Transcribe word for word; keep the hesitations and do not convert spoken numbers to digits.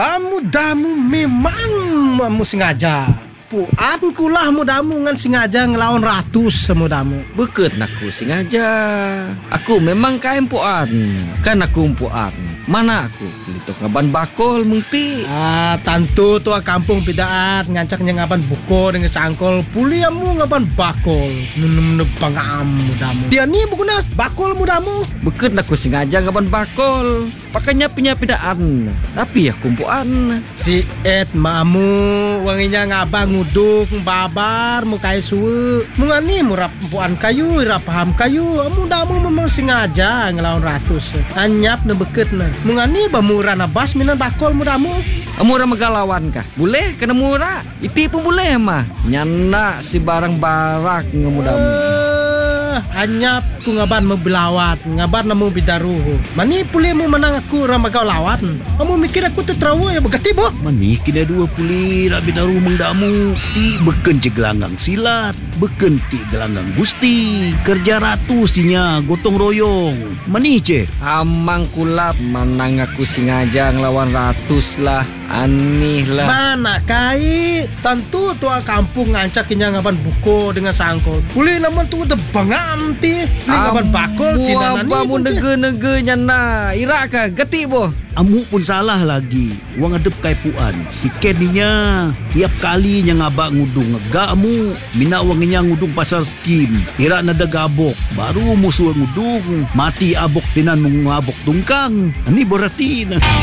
Mudamu memang mu sengaja. Puan kulah mudamu ngan sengaja ngelawan ratus semudamu. Beket aku sengaja. Aku memang kain puan. Kan aku puan. Mana aku? Litok ngaban bakol mengti. Ah, tantu tua kampung pidaat ngancaknya ngaban buko dengan cangkol. Puliamu ngaban bakol. Nunum pangam mudamu. Dia ni bukunas bakol mudamu. Beket aku sengaja ngaban bakol. Pakainya punya pidaan. Tapi aku puan. Si Ed mamu wanginya ngabang uduk babar mukai suwe. Mungani murap puan kayu, ira paham kayu. Mudamu memang sengaja ngelawan ratus. Anyap ne beket na. Mungani bamura na bas minan bakol mudamu. Murah megalawan kah? Boleh kena murah. Iti pun boleh mah. Nyana si barang barak ngemudamu. Uh, anyap ku ngaban membelawat, ngaban namu bidaruhu. Mani puli mu menang aku ramagau lawat. Kamu mikir aku tertrawa ya begati boh? Mani kena dua puli rabi daru mengdamu. Ti beken je gelanggang silat, beken ti gelanggang gusti. Kerja ratu sinya gotong royong. Mani ce? Amang kulap menang aku sengaja ngelawan ratus lah. Aneh lah. Mana kai? Tentu tua kampung ngancak inya ngaban buko dengan sangkol. Puli naman tu tebangam ti. Li ngaban bakol tina nani. Amu nege-nege nyana. Ira ka geti boh. Amu pun salah lagi. Wang adep kai puan. Si Keninya tiap kali nya ngabak ngudung ngegak amu. Mina wanginya ngudung pasar skim. Ira nada gabok. Baru musuh ngudung. Mati abok tinan mengabok tungkang. Ani berarti na.